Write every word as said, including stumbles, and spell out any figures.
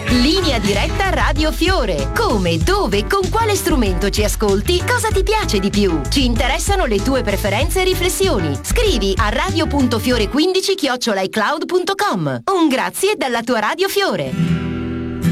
Linea diretta Radio Fiore. Come, dove, con quale strumento ci ascolti? Cosa ti piace di più? Ci interessano le tue preferenze e riflessioni. Scrivi a radio punto fiore quindici chiocciola i cloud punto com. Un grazie dalla tua Radio Fiore.